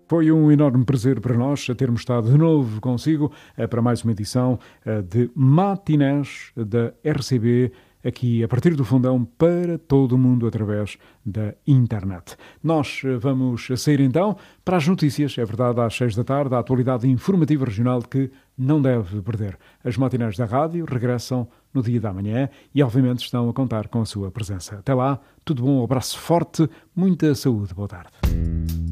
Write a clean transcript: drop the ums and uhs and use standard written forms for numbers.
Foi um enorme prazer para nós termos estado de novo consigo para mais uma edição de Matinés da RCB, aqui a partir do Fundão para todo o mundo através da internet. Nós vamos sair então para as notícias, é verdade, às 6 da tarde, a atualidade informativa regional que não deve perder. As matinés da rádio regressam no dia da manhã e obviamente estão a contar com a sua presença. Até lá, tudo bom, um abraço forte, muita saúde, boa tarde.